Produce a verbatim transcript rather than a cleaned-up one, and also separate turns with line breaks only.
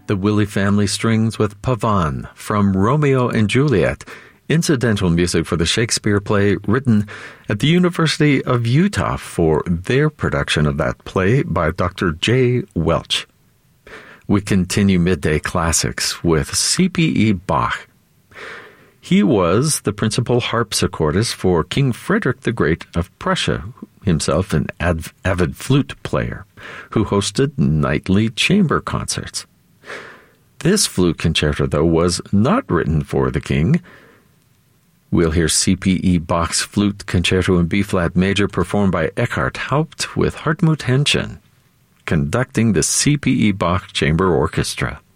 The Willey Family Strings with Pavan from Romeo and Juliet, incidental music for the Shakespeare play written at the University of Utah for their production of that play by Doctor J. Welch. We continue Midday Classics with C P E Bach. He was the principal harpsichordist for King Frederick the Great of Prussia, himself an av- avid flute player, who hosted nightly chamber concerts. This flute concerto, though, was not written for the king. We'll hear C P E Bach's Flute Concerto in B-flat major performed by Eckhart Haupt with Hartmut Henschen, conducting the C P E Bach Chamber Orchestra.